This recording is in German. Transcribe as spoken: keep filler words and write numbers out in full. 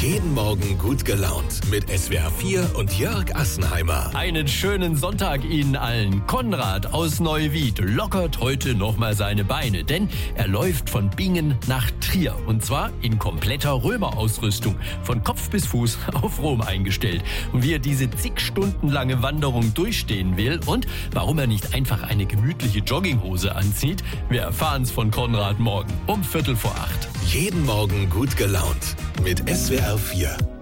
Jeden Morgen gut gelaunt mit S W R vier und Jörg Assenheimer. Einen schönen Sonntag Ihnen allen. Konrad aus Neuwied lockert heute nochmal seine Beine, denn er läuft von Bingen nach Trier. Und zwar in kompletter Römerausrüstung, von Kopf bis Fuß auf Rom eingestellt. Und wie er diese zig Stunden lange Wanderung durchstehen will und warum er nicht einfach eine gemütliche Jogginghose anzieht, wir erfahren's von Konrad morgen um Viertel vor acht. Jeden Morgen gut gelaunt mit S W R vier.